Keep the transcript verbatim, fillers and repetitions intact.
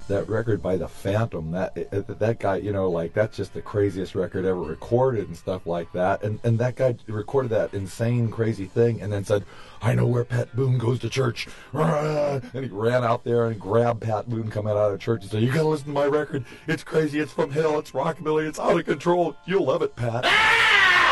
that record by the Phantom, that that guy, you know, like that's just the craziest record ever recorded and stuff like that. And and that guy recorded that insane, crazy thing, and then said, "I know where Pat Boone goes to church," and he ran out there and grabbed Pat Boone coming out of church and said, "You gotta listen to my record. It's crazy. It's from hell. It's rockabilly. It's out of control. You'll love it, Pat."